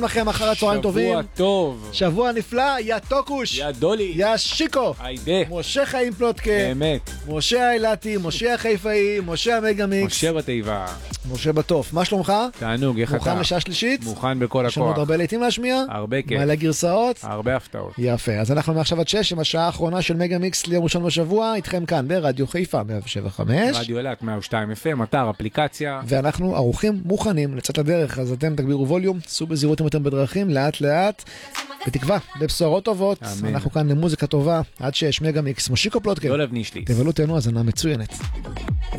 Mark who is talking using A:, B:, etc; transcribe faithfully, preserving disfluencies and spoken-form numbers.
A: לכם אחר הצהריים טובים.
B: שבוע טוב.
A: שבוע נפלא, יא טוקוש.
B: יא דולי.
A: יא שיקו.
B: היידה.
A: משה חיים פלוטקה.
B: באמת.
A: משה האילתי, משה החיפאי, משה המגה-מיקס.
B: משה בתיבה.
A: משה בטוף. מה שלומך?
B: תענוג, איך אתה?
A: מוכן לשעה שלישית?
B: מוכן בכל
A: יש לנו עוד
B: הכוח.
A: הרבה לעיתים להשמיע?
B: הרבה כיף.
A: מלא גרסאות?
B: הרבה הפתעות.
A: יפה, אז אנחנו מעכשיו עד שש עם השעה האחרונה של מגה-מיקס ליום ראשון בשבוע, איתכם כאן ברדיו חיפה מאה שבע וחמש.
B: רדיו אילת מאה ושתיים אף אם, אתר, אפליקציה.
A: ואנחנו ערוכים מוכנים לצאת לדרך, אז אתם תגבירו ווליום, סעו בזהירות אם אתם בדרכים, לאט לאט, בתקווה, בבשורות טובות.
B: אמן.
A: אנחנו כאן למוזיקה טובה, עד שיש מגה-מיקס, מושיקו פלוטקה.
B: לא לבניש לי.
A: תבלו תהנו, הזנה מצוינת.